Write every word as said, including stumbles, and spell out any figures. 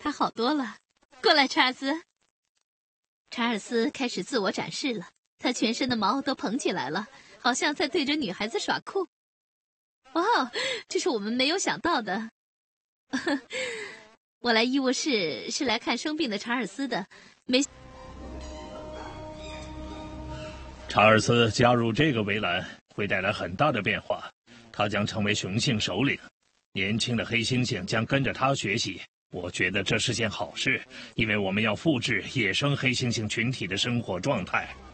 他好多了。过来，查尔斯。查尔斯开始自我展示了，他全身的毛都蓬起来了，好像在对着女孩子耍酷。哇，这是我们没有想到的。我来医务室是来看生病的查尔斯的，没。 查尔斯加入这个围栏会带来很大的变化，他将成为雄性首领，年轻的黑猩猩将跟着他学习。我觉得这是件好事，因为我们要复制野生黑猩猩群体的生活状态。